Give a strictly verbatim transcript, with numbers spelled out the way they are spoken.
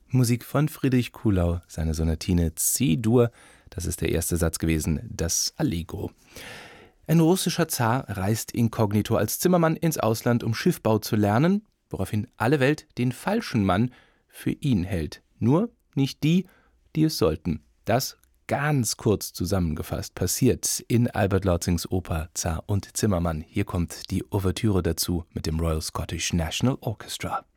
Musik von Friedrich Kuhlau, seine Sonatine C-Dur, das ist der erste Satz gewesen, das Allegro. Ein russischer Zar reist inkognito als Zimmermann ins Ausland, um Schiffbau zu lernen, woraufhin alle Welt den falschen Mann für ihn hält. Nur nicht die, die es sollten. Das ganz kurz zusammengefasst passiert in Albert Lorzings Oper Zar und Zimmermann. Hier kommt die Ouvertüre dazu mit dem Royal Scottish National Orchestra.